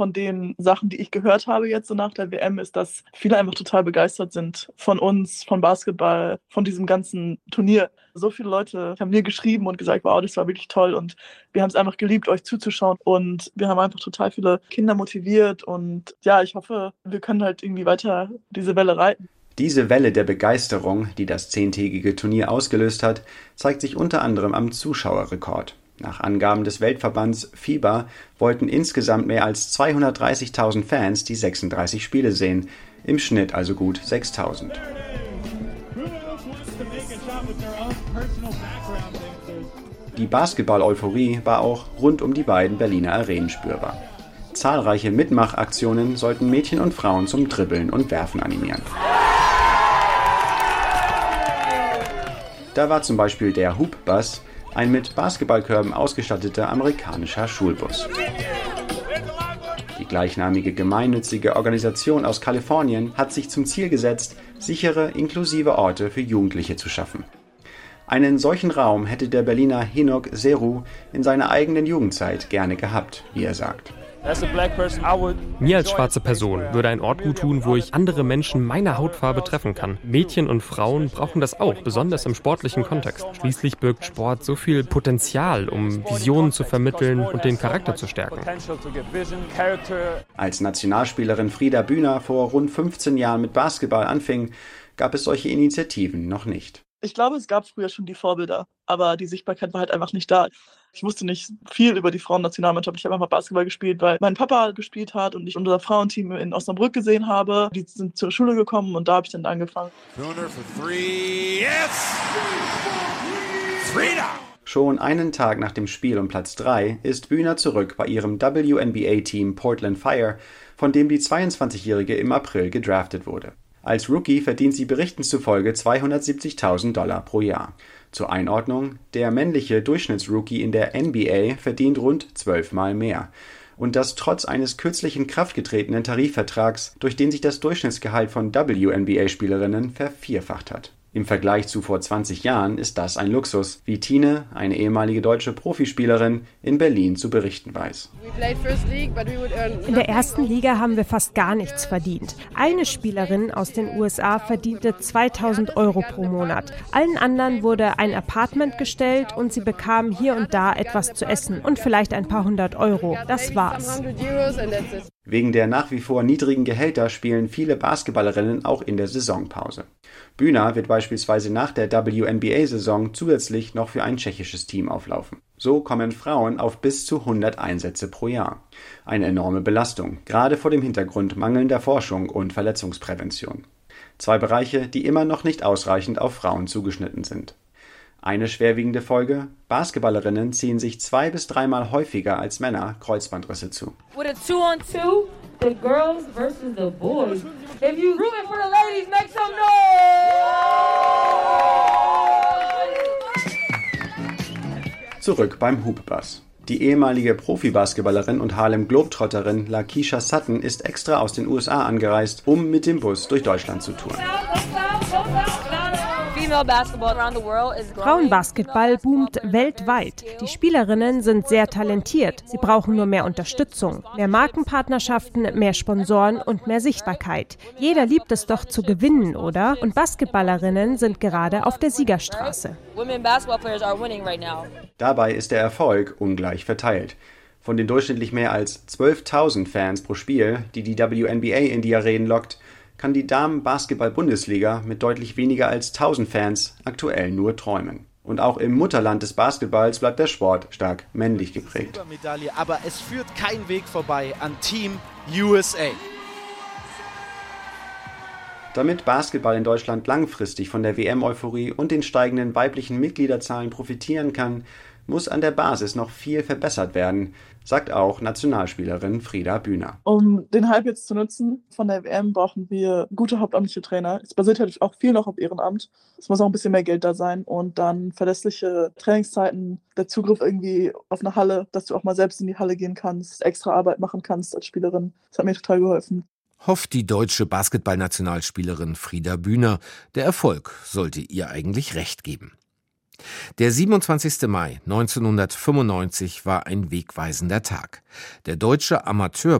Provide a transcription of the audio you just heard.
von den Sachen, die ich gehört habe jetzt so nach der WM, ist, dass viele einfach total begeistert sind von uns, von Basketball, von diesem ganzen Turnier. So viele Leute haben mir geschrieben und gesagt, wow, das war wirklich toll und wir haben es einfach geliebt, euch zuzuschauen und wir haben einfach total viele Kinder motiviert und ja, ich hoffe, wir können halt irgendwie weiter diese Welle reiten. Diese Welle der Begeisterung, die das 10-tägige Turnier ausgelöst hat, zeigt sich unter anderem am Zuschauerrekord. Nach Angaben des Weltverbands FIBA wollten insgesamt mehr als 230.000 Fans die 36 Spiele sehen, im Schnitt also gut 6.000. Die Basketball-Euphorie war auch rund um die beiden Berliner Arenen spürbar. Zahlreiche Mitmachaktionen sollten Mädchen und Frauen zum Dribbeln und Werfen animieren. Da war zum Beispiel der Hoop-Bus, ein mit Basketballkörben ausgestatteter amerikanischer Schulbus. Die gleichnamige gemeinnützige Organisation aus Kalifornien hat sich zum Ziel gesetzt, sichere, inklusive Orte für Jugendliche zu schaffen. Einen solchen Raum hätte der Berliner Hinok Seru in seiner eigenen Jugendzeit gerne gehabt, wie er sagt. Mir als schwarze Person würde ein Ort gut tun, wo ich andere Menschen meiner Hautfarbe treffen kann. Mädchen und Frauen brauchen das auch, besonders im sportlichen Kontext. Schließlich birgt Sport so viel Potenzial, um Visionen zu vermitteln und den Charakter zu stärken. Als Nationalspielerin Frida Bühner vor rund 15 Jahren mit Basketball anfing, gab es solche Initiativen noch nicht. Ich glaube, es gab früher schon die Vorbilder, aber die Sichtbarkeit war halt einfach nicht da. Ich wusste nicht viel über die Frauennationalmannschaft. Ich habe einfach Basketball gespielt, weil mein Papa gespielt hat und ich unser Frauenteam in Osnabrück gesehen habe. Die sind zur Schule gekommen und da habe ich dann angefangen. Schon einen Tag nach dem Spiel um Platz 3 ist Bühner zurück bei ihrem WNBA-Team Portland Fire, von dem die 22-Jährige im April gedraftet wurde. Als Rookie verdient sie Berichten zufolge $270.000 pro Jahr. Zur Einordnung, der männliche Durchschnittsrookie in der NBA verdient rund 12-mal mehr. Und das trotz eines kürzlich in Kraft getretenen Tarifvertrags, durch den sich das Durchschnittsgehalt von WNBA-Spielerinnen vervierfacht hat. Im Vergleich zu vor 20 Jahren ist das ein Luxus, wie Tine, eine ehemalige deutsche Profispielerin, in Berlin zu berichten weiß. In der ersten Liga haben wir fast gar nichts verdient. Eine Spielerin aus den USA verdiente 2.000 € pro Monat. Allen anderen wurde ein Apartment gestellt und sie bekamen hier und da etwas zu essen und vielleicht ein paar hundert Euro. Das war's. Wegen der nach wie vor niedrigen Gehälter spielen viele Basketballerinnen auch in der Saisonpause. Bühner wird beispielsweise nach der WNBA-Saison zusätzlich noch für ein tschechisches Team auflaufen. So kommen Frauen auf bis zu 100 Einsätze pro Jahr. Eine enorme Belastung, gerade vor dem Hintergrund mangelnder Forschung und Verletzungsprävention. 2 Bereiche, die immer noch nicht ausreichend auf Frauen zugeschnitten sind. Eine schwerwiegende Folge: Basketballerinnen ziehen sich 2- bis 3-mal häufiger als Männer Kreuzbandrisse zu. With a 2-on-2, the girls versus the boys. If you rooting for the ladies, make some noise! Zurück beim Hoop-Bus. Die ehemalige Profi-Basketballerin und Harlem Globetrotterin Lakeisha Sutton ist extra aus den USA angereist, um mit dem Bus durch Deutschland zu touren. Frauenbasketball boomt weltweit. Die Spielerinnen sind sehr talentiert. Sie brauchen nur mehr Unterstützung, mehr Markenpartnerschaften, mehr Sponsoren und mehr Sichtbarkeit. Jeder liebt es doch zu gewinnen, oder? Und Basketballerinnen sind gerade auf der Siegerstraße. Dabei ist der Erfolg ungleich verteilt. Von den durchschnittlich mehr als 12.000 Fans pro Spiel, die die WNBA in die Arenen lockt, kann die Damen-Basketball-Bundesliga mit deutlich weniger als 1000 Fans aktuell nur träumen. Und auch im Mutterland des Basketballs bleibt der Sport stark männlich geprägt. Aber es führt kein Weg vorbei an Team USA. Damit Basketball in Deutschland langfristig von der WM-Euphorie und den steigenden weiblichen Mitgliederzahlen profitieren kann, muss an der Basis noch viel verbessert werden, sagt auch Nationalspielerin Frida Bühner. Um den Hype jetzt zu nutzen von der WM, brauchen wir gute hauptamtliche Trainer. Es basiert halt auch viel noch auf Ehrenamt. Es muss auch ein bisschen mehr Geld da sein und dann verlässliche Trainingszeiten, der Zugriff irgendwie auf eine Halle, dass du auch mal selbst in die Halle gehen kannst, extra Arbeit machen kannst als Spielerin. Das hat mir total geholfen. Hofft die deutsche Basketballnationalspielerin Frida Bühner. Der Erfolg sollte ihr eigentlich recht geben. Der 27. Mai 1995 war ein wegweisender Tag. Der deutsche Amateur